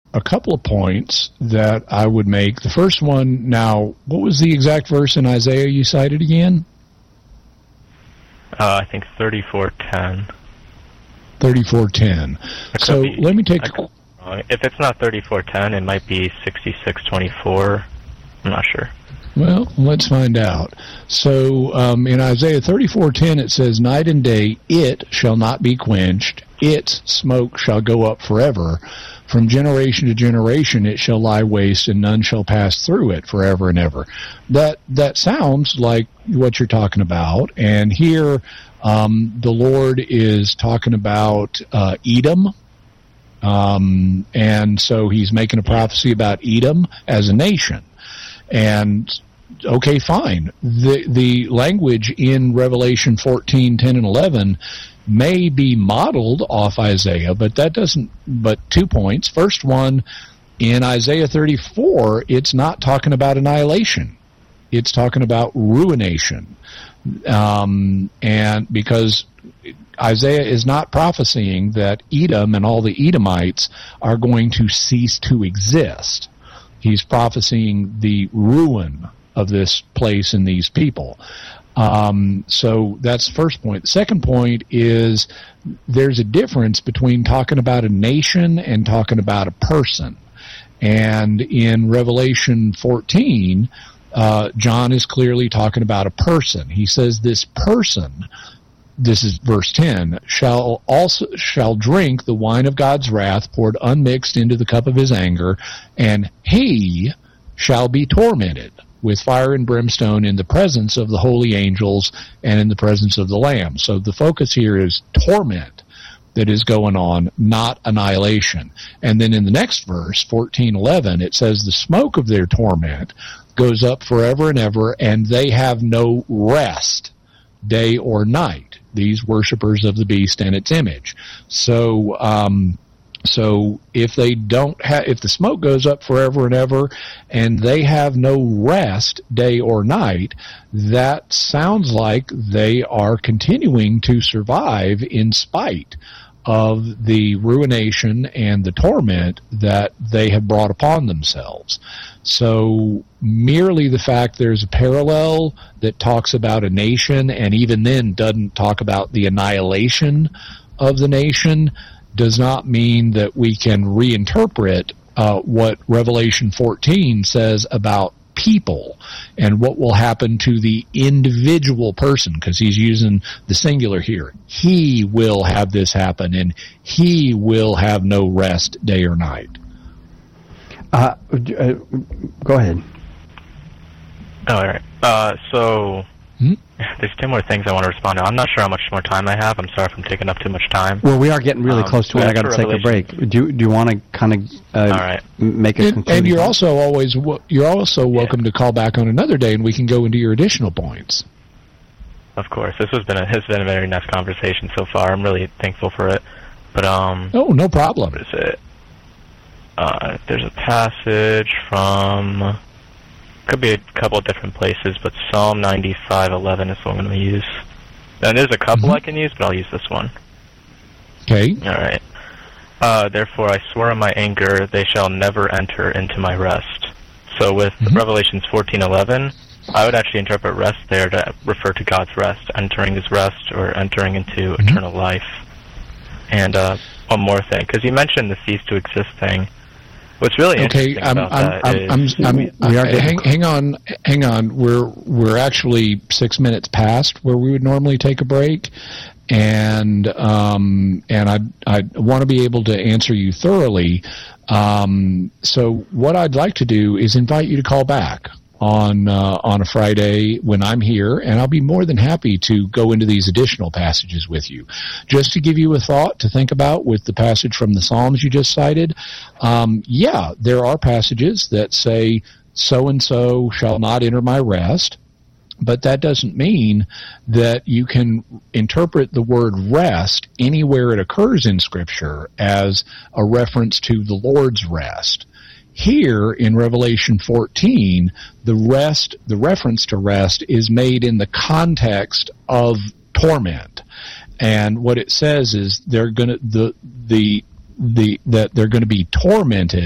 a couple of points that I would make. The first one, now, what was the exact verse in Isaiah you cited again? I think 34:10. 34:10. So let me take... If it's not 34:10, it might be 66:24. I'm not sure. Well, let's find out. So in Isaiah 34:10 it says, "Night and day it shall not be quenched, its smoke shall go up forever. From generation to generation it shall lie waste, and none shall pass through it forever and ever." That sounds like what you're talking about. And here the Lord is talking about Edom. And so he's making a prophecy about Edom as a nation. And okay, fine. The language in Revelation 14:10 and 11 may be modeled off Isaiah, but that doesn't. But 2 points. First one, in Isaiah 34, it's not talking about annihilation; it's talking about ruination, and because Isaiah is not prophesying that Edom and all the Edomites are going to cease to exist. He's prophesying the ruin of this place and these people. So that's the first point. The second point is there's a difference between talking about a nation and talking about a person. And in Revelation 14, John is clearly talking about a person. He says this person, this is verse 10, shall drink the wine of God's wrath poured unmixed into the cup of his anger, and he shall be tormented with fire and brimstone in the presence of the holy angels and in the presence of the Lamb. So the focus here is torment that is going on, not annihilation. And then in the next verse, 14:11, it says the smoke of their torment goes up forever and ever, and they have no rest, day or night, these worshipers of the beast and its image. So if they don't have, if the smoke goes up forever and ever, and they have no rest, day or night, that sounds like they are continuing to survive in spite of the ruination and the torment that they have brought upon themselves. So merely the fact there's a parallel that talks about a nation and even then doesn't talk about the annihilation of the nation does not mean that we can reinterpret what Revelation 14 says about people and what will happen to the individual person, because he's using the singular here. He will have this happen, and he will have no rest day or night. Go ahead. All right. So there's 2 more things I want to respond to. I'm not sure how much more time I have. I'm sorry if I'm taking up too much time. Well, we are getting really close to it. I got to take a break. Do you want to kind of all right. make a conclusion? And you're also welcome to call back on another day, and we can go into your additional points. Of course, this has been a very nice conversation so far. I'm really thankful for it. But oh, no problem. What is it? There's a passage from. Could be a couple of different places, but Psalm 95:11 is what I'm going to use. And there's a couple I can use, but I'll use this one. Okay. All right. Therefore I swear in my anger, they shall never enter into my rest. So with Revelations 14:11, I would actually interpret rest there to refer to God's rest, entering his rest or entering into eternal life. And one more thing, because you mentioned the cease to exist thing. What's really interesting about that hang on. We're actually 6 minutes past where we would normally take a break, and I want to be able to answer you thoroughly. So what I'd like to do is invite you to call back on a Friday when I'm here, and I'll be more than happy to go into these additional passages with you. Just to give you a thought to think about with the passage from the Psalms you just cited, there are passages that say, so-and-so shall not enter my rest, but that doesn't mean that you can interpret the word rest anywhere it occurs in Scripture as a reference to the Lord's rest. Here in Revelation 14, the reference to rest is made in the context of torment, and what it says is they're going to that they're going to be tormented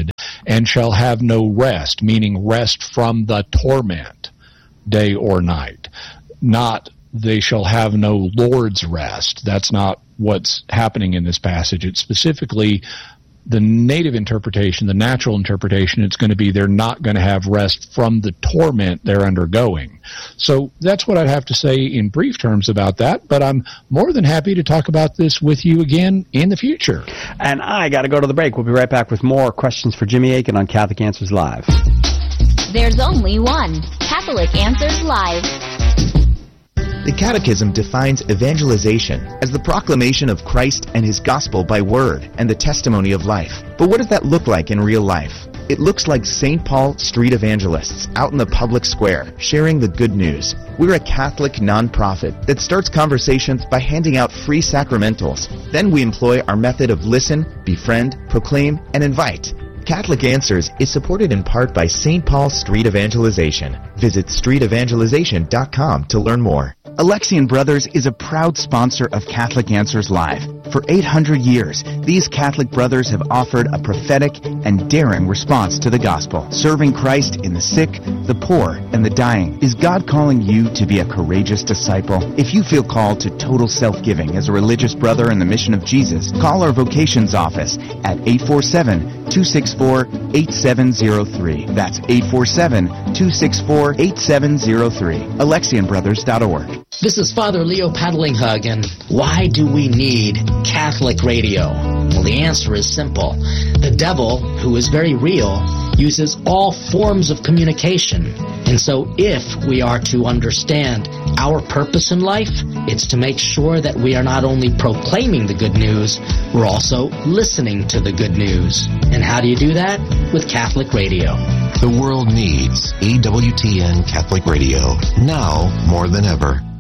and shall have no rest, meaning rest from the torment, day or night. Not they shall have no Lord's rest. That's not what's happening in this passage. It's specifically the native interpretation, the natural interpretation. It's going to be they're not going to have rest from the torment they're undergoing. So that's what I'd have to say in brief terms about that, but I'm more than happy to talk about this with you again in the future. And I got to go to the break. We'll be right back with more questions for Jimmy Akin on Catholic Answers Live. There's only one Catholic Answers Live. The Catechism defines evangelization as the proclamation of Christ and His gospel by word and the testimony of life. But what does that look like in real life? It looks like St. Paul street evangelists out in the public square sharing the good news. We're a Catholic nonprofit that starts conversations by handing out free sacramentals. Then we employ our method of listen, befriend, proclaim, and invite. Catholic Answers is supported in part by St. Paul Street Evangelization. Visit streetevangelization.com to learn more. Alexian Brothers is a proud sponsor of Catholic Answers Live. For 800 years, these Catholic brothers have offered a prophetic and daring response to the gospel, serving Christ in the sick, the poor, and the dying. Is God calling you to be a courageous disciple? If you feel called to total self-giving as a religious brother in the mission of Jesus, call our vocations office at 847-264-8703. That's 847-264-8703. AlexianBrothers.org. This is Father Leo Paddlinghug, and why do we need Catholic radio? Well, the answer is simple. The devil, who is very real, uses all forms of communication. And so if we are to understand our purpose in life, it's to make sure that we are not only proclaiming the good news, we're also listening to the good news. And how do you do that? With Catholic radio. The world needs EWTN Catholic Radio now more than ever.